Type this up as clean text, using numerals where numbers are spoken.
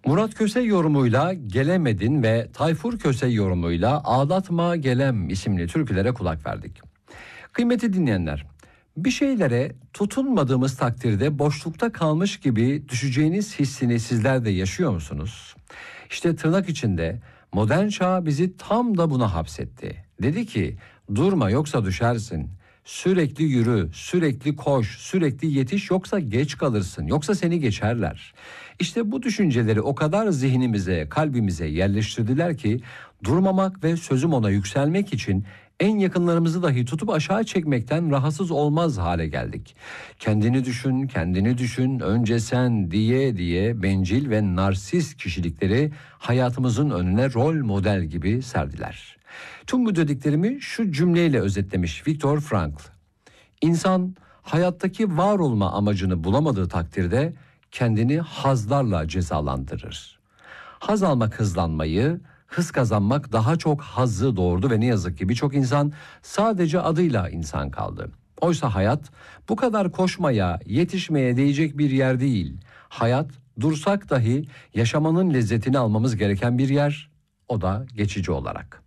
Murat Köse yorumuyla Gelemedin ve Tayfur Köse yorumuyla Ağlatma Gelem isimli türkülere kulak verdik. Kıymetli dinleyenler, bir şeylere tutunmadığımız takdirde boşlukta kalmış gibi düşeceğiniz hissini sizler de yaşıyor musunuz? İşte tırnak içinde modern çağ bizi tam da buna hapsetti. Dedi ki durma yoksa düşersin. Sürekli yürü, sürekli koş, sürekli yetiş yoksa geç kalırsın, yoksa seni geçerler. İşte bu düşünceleri o kadar zihnimize, kalbimize yerleştirdiler ki durmamak ve sözüm ona yükselmek için en yakınlarımızı dahi tutup aşağı çekmekten rahatsız olmaz hale geldik. Kendini düşün, kendini düşün, önce sen diye diye bencil ve narsist kişilikleri hayatımızın önüne rol model gibi serdiler. Tüm bu dediklerimi şu cümleyle özetlemiş Viktor Frankl. İnsan hayattaki var olma amacını bulamadığı takdirde kendini hazlarla cezalandırır. Haz almak hızlanmayı, hız kazanmak daha çok hazzı doğurdu ve ne yazık ki birçok insan sadece adıyla insan kaldı. Oysa hayat bu kadar koşmaya, yetişmeye değecek bir yer değil. Hayat dursak dahi yaşamanın lezzetini almamız gereken bir yer, o da geçici olarak.